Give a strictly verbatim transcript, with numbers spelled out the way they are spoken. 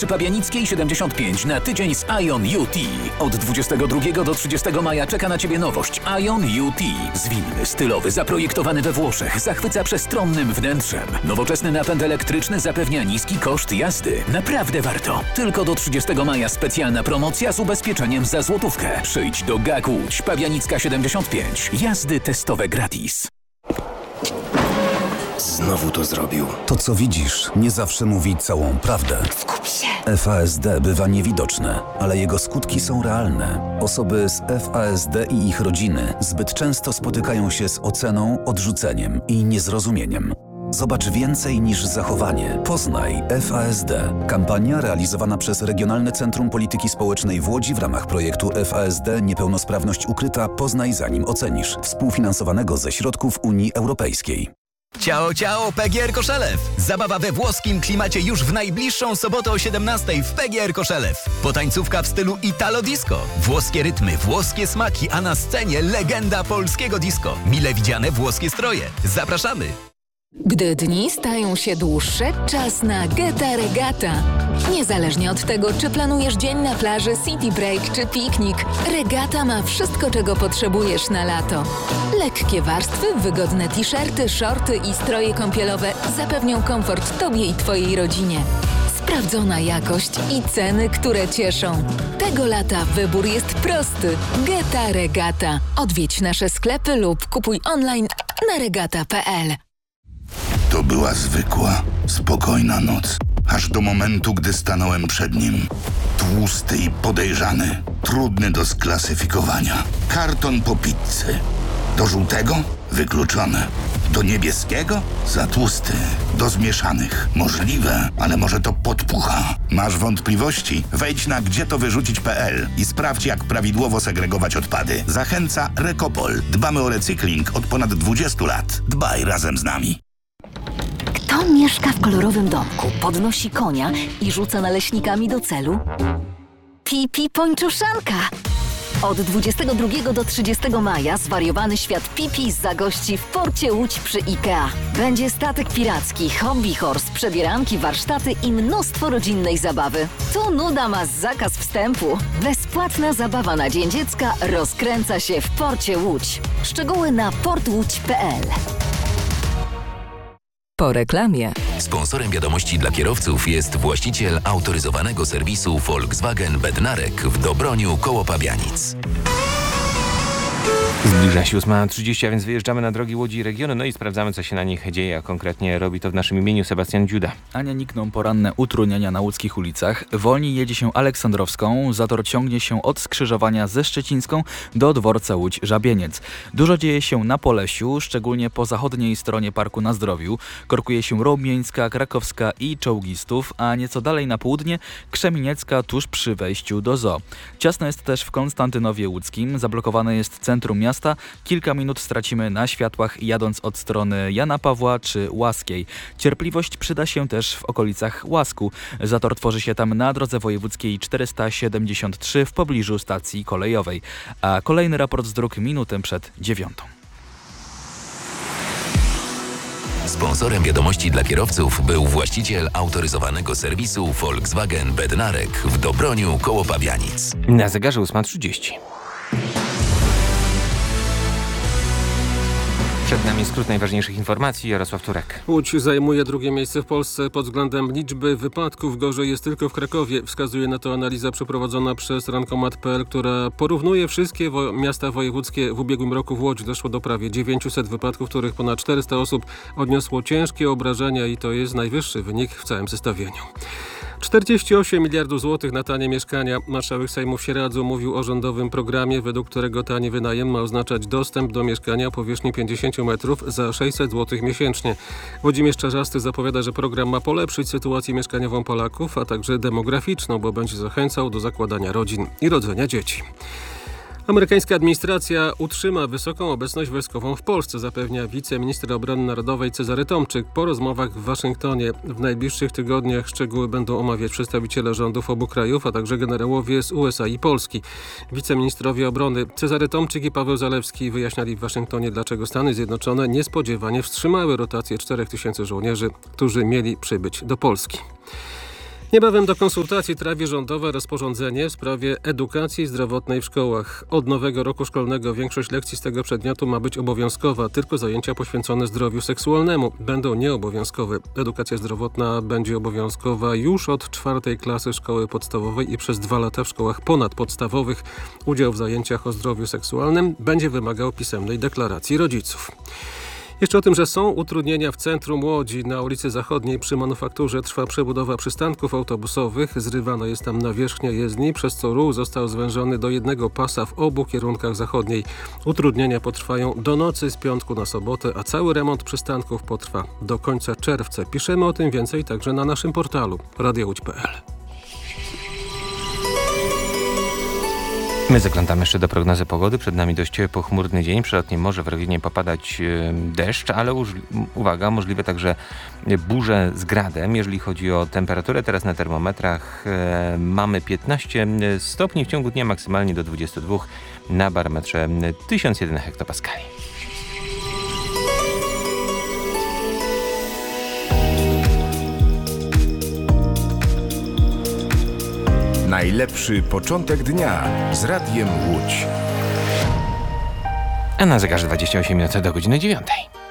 przy Pabianickiej siedemdziesiąt pięć na tydzień z Ion U T. Od dwudziestego drugiego do trzydziestego maja czeka na Ciebie nowość Ion U T. Zwinny, stylowy, zaprojektowany we Włoszech, zachwyca przestronnym wnętrzem. Nowoczesny napęd elektryczny zapewnia niski koszt jazdy. Naprawdę warto. Tylko do trzydziestego maja specjalna promocja z ubezpieczeniem za złotówkę. Przyjdź do G A K Łódź, Pabianicka siedemdziesiąt pięć. Jazdy testowe gratis. Znowu to zrobił. To, co widzisz, nie zawsze mówi całą prawdę. Skup się! F A S D bywa niewidoczne, ale jego skutki są realne. Osoby z F A S D i ich rodziny zbyt często spotykają się z oceną, odrzuceniem i niezrozumieniem. Zobacz więcej niż zachowanie. Poznaj F A S D. Kampania realizowana przez Regionalne Centrum Polityki Społecznej w Łodzi w ramach projektu F A S D Niepełnosprawność ukryta. Poznaj zanim ocenisz. Współfinansowanego ze środków Unii Europejskiej. Ciao, ciao, P G R Koszelew! Zabawa we włoskim klimacie już w najbliższą sobotę o siedemnastej w P G R Koszelew. Potańcówka w stylu Italo Disco. Włoskie rytmy, włoskie smaki, a na scenie legenda polskiego disco. Mile widziane włoskie stroje. Zapraszamy! Gdy dni stają się dłuższe, czas na Geta Regata. Niezależnie od tego, czy planujesz dzień na plaży, city break czy piknik, Regata ma wszystko, czego potrzebujesz na lato. Lekkie warstwy, wygodne t-shirty, shorty i stroje kąpielowe zapewnią komfort Tobie i Twojej rodzinie. Sprawdzona jakość i ceny, które cieszą. Tego lata wybór jest prosty. Geta Regata. Odwiedź nasze sklepy lub kupuj online na regata kropka p l. To była zwykła, spokojna noc. Aż do momentu, gdy stanąłem przed nim. Tłusty i podejrzany. Trudny do sklasyfikowania. Karton po pizzy. Do żółtego? Wykluczone. Do niebieskiego? Za tłusty. Do zmieszanych? Możliwe, ale może to podpucha. Masz wątpliwości? Wejdź na gdzie to wyrzucić kropka p l i sprawdź, jak prawidłowo segregować odpady. Zachęca Recopol. Dbamy o recykling od ponad dwudziestu lat. Dbaj razem z nami. Kto mieszka w kolorowym domku, podnosi konia i rzuca naleśnikami do celu? Pipi Pończuszanka! Od dwudziestego drugiego do trzydziestego maja zwariowany świat Pipi zagości w porcie Łódź przy IKEA. Będzie statek piracki, hobby horse, przebieranki, warsztaty i mnóstwo rodzinnej zabawy. Tu nuda ma zakaz wstępu. Bezpłatna zabawa na Dzień Dziecka rozkręca się w porcie Łódź. Szczegóły na port łódź kropka p l. Po reklamie. Sponsorem wiadomości dla kierowców jest właściciel autoryzowanego serwisu Volkswagen Bednarek w Dobroniu koło Pabianic. Zbliża się ósma trzydzieści, a więc wyjeżdżamy na drogi Łodzi i regiony, no i sprawdzamy, co się na nich dzieje, a konkretnie robi to w naszym imieniu Sebastian Dziuda. A nie nikną poranne utrudnienia na łódzkich ulicach. Wolniej jedzie się Aleksandrowską, zator ciągnie się od skrzyżowania ze Szczecińską do dworca Łódź-Żabieniec. Dużo dzieje się na Polesiu, szczególnie po zachodniej stronie Parku na Zdrowiu. Korkuje się Roumieńska, Krakowska i Czołgistów, a nieco dalej na południe Krzemieniecka tuż przy wejściu do zoo. Ciasno jest też w Konstantynowie Łódzkim, zablokowane jest centrum miasta. Kilka minut stracimy na światłach jadąc od strony Jana Pawła czy Łaskiej. Cierpliwość przyda się też w okolicach Łasku. Zator tworzy się tam na drodze wojewódzkiej czterysta siedemdziesiąt trzy w pobliżu stacji kolejowej. A kolejny raport z dróg minutę przed dziewiątą. Sponsorem wiadomości dla kierowców był właściciel autoryzowanego serwisu Volkswagen Bednarek w Dobroniu koło Pabianic. Na zegarze ósma trzydzieści. Przed nami skrót najważniejszych informacji. Jarosław Turek. Łódź zajmuje drugie miejsce w Polsce pod względem liczby wypadków. Gorzej jest tylko w Krakowie. Wskazuje na to analiza przeprowadzona przez rankomat kropka p l, która porównuje wszystkie wo- miasta wojewódzkie. W ubiegłym roku w Łodzi doszło do prawie dziewięciuset wypadków, w których ponad czterysta osób odniosło ciężkie obrażenia i to jest najwyższy wynik w całym zestawieniu. czterdzieści osiem miliardów złotych na tanie mieszkania. Marszałek Sejmu w Sieradzu mówił o rządowym programie, według którego tani wynajem ma oznaczać dostęp do mieszkania o powierzchni pięćdziesiąt metrów za sześćset złotych miesięcznie. Włodzimierz Czarzasty zapowiada, że program ma polepszyć sytuację mieszkaniową Polaków, a także demograficzną, bo będzie zachęcał do zakładania rodzin i rodzenia dzieci. Amerykańska administracja utrzyma wysoką obecność wojskową w Polsce, zapewnia wiceminister obrony narodowej Cezary Tomczyk po rozmowach w Waszyngtonie. W najbliższych tygodniach szczegóły będą omawiać przedstawiciele rządów obu krajów, a także generałowie z U S A i Polski. Wiceministrowie obrony Cezary Tomczyk i Paweł Zalewski wyjaśniali w Waszyngtonie, dlaczego Stany Zjednoczone niespodziewanie wstrzymały rotację czterech tysięcy żołnierzy, którzy mieli przybyć do Polski. Niebawem do konsultacji trafi rządowe rozporządzenie w sprawie edukacji zdrowotnej w szkołach. Od nowego roku szkolnego większość lekcji z tego przedmiotu ma być obowiązkowa, tylko zajęcia poświęcone zdrowiu seksualnemu będą nieobowiązkowe. Edukacja zdrowotna będzie obowiązkowa już od czwartej klasy szkoły podstawowej i przez dwa lata w szkołach ponadpodstawowych. Udział w zajęciach o zdrowiu seksualnym będzie wymagał pisemnej deklaracji rodziców. Jeszcze o tym, że są utrudnienia w centrum Łodzi. Na ulicy Zachodniej przy Manufakturze trwa przebudowa przystanków autobusowych. Zrywana jest tam nawierzchnia jezdni, przez co ruch został zwężony do jednego pasa w obu kierunkach zachodniej. Utrudnienia potrwają do nocy z piątku na sobotę, a cały remont przystanków potrwa do końca czerwca. Piszemy o tym więcej także na naszym portalu radio łódź kropka p l. My zaglądamy jeszcze do prognozy pogody. Przed nami dość pochmurny dzień. Przelotnie może w regionie popadać deszcz, ale uż, uwaga, możliwe także burze z gradem. Jeżeli chodzi o temperaturę, teraz na termometrach e, mamy piętnaście stopni, w ciągu dnia maksymalnie do dwudziestu dwóch na barometrze tysiąc jeden hektopaskali. Najlepszy początek dnia z Radiem Łódź. A na zegarze dwadzieścia osiem minut do godziny dziewiątej.